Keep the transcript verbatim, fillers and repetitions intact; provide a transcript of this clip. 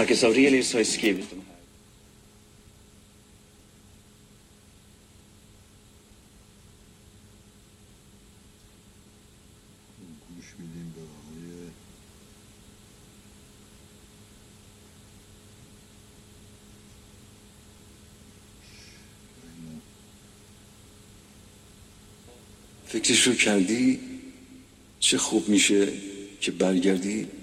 Marcus Aurelius har ju skrivit de här. گوش میدیم به آقای فکرش رو کردی چه خوب میشه که برگردی